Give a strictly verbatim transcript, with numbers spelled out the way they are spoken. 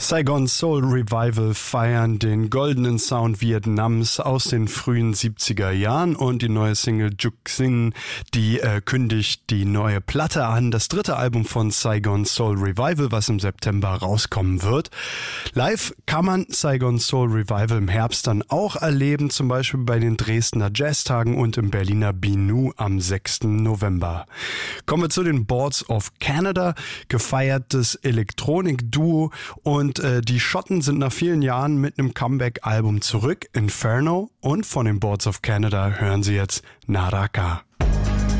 Saigon Soul Revival feiern den goldenen Sound Vietnams aus den frühen siebziger Jahren und die neue Single Juk Sin, die äh, kündigt die neue Platte an, das dritte Album von Saigon Soul Revival, was im September rauskommen wird. Live kann man Saigon Soul Revival im Herbst dann auch erleben, zum Beispiel bei den Dresdner Jazztagen und im Berliner Binu am sechsten November. Kommen wir zu den Boards of Canada, gefeiertes Elektronik-Duo, und äh, die Schotten sind nach vielen Jahren mit einem Comeback-Album zurück, Inferno, und von den Boards of Canada hören Sie jetzt Naraka.